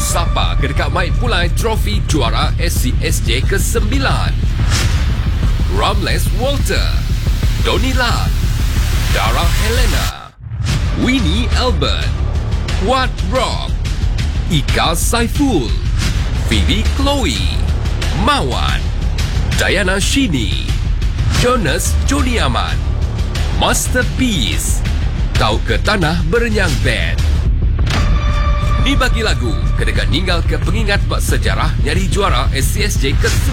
Sapa ke dekat Maid Pulai trofi juara SCSJ ke-9. Ramles Walter, Donila, Dara Helena, Winnie Albert, Wat Rock, Ika Saiful, Phoebe Chloe, Mawan, Diana Shini, Jonas Joni Aman, Masterpiece, Kau ke Tanah Berenyang Band. Ni bagi lagu ke dekat ninggal ke pengingat bak sejarah nyari juara SCSJ ke-9.